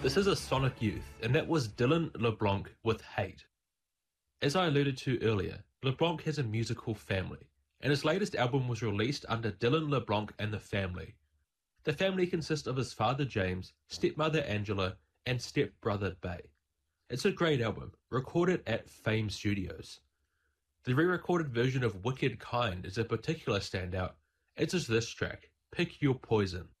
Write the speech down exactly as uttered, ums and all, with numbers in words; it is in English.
This is a Sonic Youth, and that was Dylan LeBlanc with Hate. As I alluded to earlier, LeBlanc has a musical family, and his latest album was released under Dylan LeBlanc and the Family. The family consists of his father James, stepmother Angela, and stepbrother Bay. It's a great album, recorded at Fame Studios. The re-recorded version of Wicked Kind is a particular standout, as is this track, Pick Your Poison.